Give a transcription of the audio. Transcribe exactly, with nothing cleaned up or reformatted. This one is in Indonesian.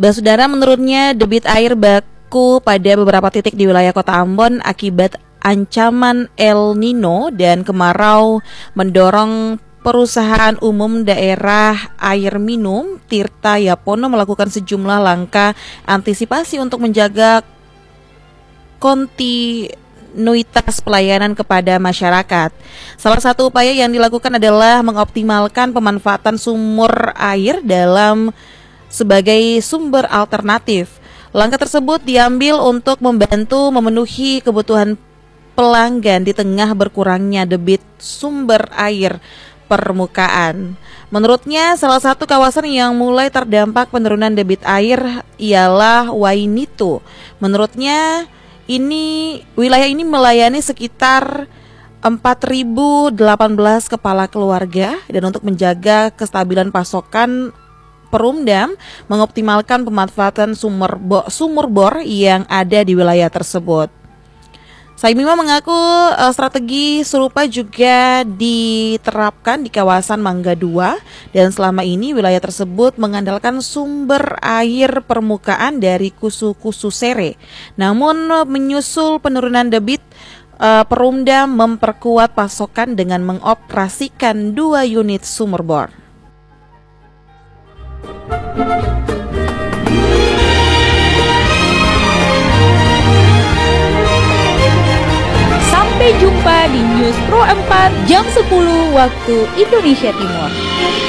Basudara, menurutnya debit air baku pada beberapa titik di wilayah Kota Ambon akibat ancaman El Nino dan kemarau mendorong perusahaan umum daerah air minum Tirta Yapono melakukan sejumlah langkah antisipasi untuk menjaga kontinuitas pelayanan kepada masyarakat. Salah satu upaya yang dilakukan adalah mengoptimalkan pemanfaatan sumur air dalam sebagai sumber alternatif. Langkah tersebut diambil untuk membantu memenuhi kebutuhan pelanggan di tengah berkurangnya debit sumber air permukaan. Menurutnya, salah satu kawasan yang mulai terdampak penurunan debit air ialah Wainito. Menurutnya, ini wilayah ini melayani sekitar empat ribu delapan belas kepala keluarga, dan untuk menjaga kestabilan pasokan, Perumdam mengoptimalkan pemanfaatan sumur, bo, sumur bor yang ada di wilayah tersebut. Saimima mengaku uh, strategi serupa juga diterapkan di kawasan Mangga dua, dan selama ini wilayah tersebut mengandalkan sumber air permukaan dari Kusu-Kusu Sere. Namun menyusul penurunan debit, uh, Perumdam memperkuat pasokan dengan mengoperasikan dua unit sumur bor. Sampai jumpa di News Pro empat jam sepuluh waktu Indonesia Timur.